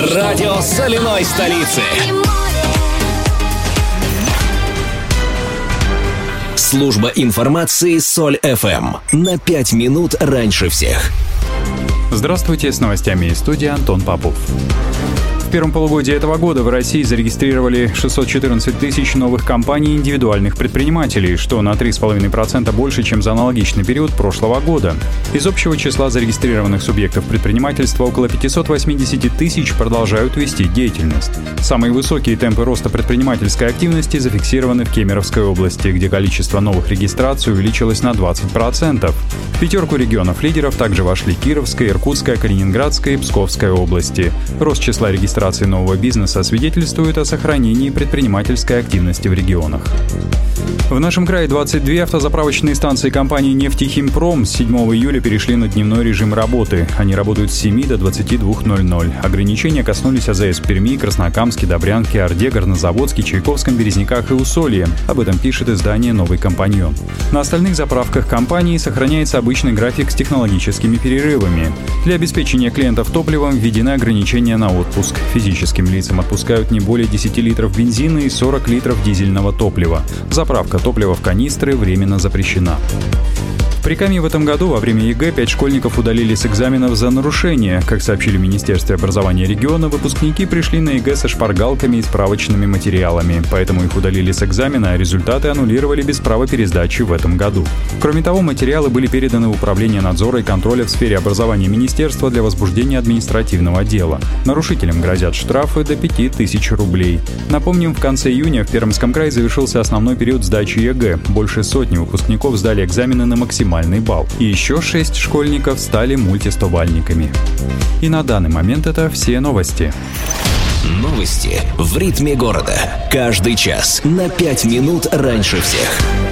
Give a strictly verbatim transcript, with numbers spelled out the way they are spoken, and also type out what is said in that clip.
Радио соляной столицы. Служба информации Соль эф эм. На пять минут раньше всех. Здравствуйте, с новостями из студии Антон Попов. В первом полугодии этого года в России зарегистрировали шестьсот четырнадцать тысяч новых компаний и индивидуальных предпринимателей, что на три целых пять десятых процента больше, чем за аналогичный период прошлого года. Из общего числа зарегистрированных субъектов предпринимательства около пятьсот восемьдесят тысяч продолжают вести деятельность. Самые высокие темпы роста предпринимательской активности зафиксированы в Кемеровской области, где количество новых регистраций увеличилось на двадцать процентов. В пятерку регионов-лидеров также вошли Кировская, Иркутская, Калининградская и Псковская области. Рост числа регистраций нового бизнеса свидетельствует о сохранении предпринимательской активности в регионах. В нашем крае двадцать две автозаправочные станции компании «Нефтехимпром» с седьмого июля перешли на дневной режим работы. Они работают с семи до двадцати двух ноль-ноль. Ограничения коснулись АЗС в Перми, Краснокамске, Добрянке, Орде, Горнозаводске, Чайковском, Березниках и Усолье. Об этом пишет издание «Новый компаньон». На остальных заправках компании сохраняется обычный график с технологическими перерывами. Для обеспечения клиентов топливом введены ограничения на отпуск. Физическим лицам отпускают не более десяти литров бензина и сорока литров дизельного топлива. Заправка топлива в канистры временно запрещена. В Прикамье в этом году во время ЕГЭ пять школьников удалили с экзаменов за нарушение. Как сообщили в Министерстве образования региона, выпускники пришли на ЕГЭ со шпаргалками и справочными материалами, поэтому их удалили с экзамена, а результаты аннулировали без права пересдачи в этом году. Кроме того, материалы были переданы в Управление надзора и контроля в сфере образования министерства для возбуждения административного дела. Нарушителям грозят штрафы до пяти тысяч рублей. Напомним, в конце июня в Пермском крае завершился основной период сдачи ЕГЭ. Больше сотни выпускников сдали экзамены на максимальный балл. И еще шесть школьников стали мультистобальниками. И на данный момент это все новости. Новости в ритме города. Каждый час на пять минут раньше всех.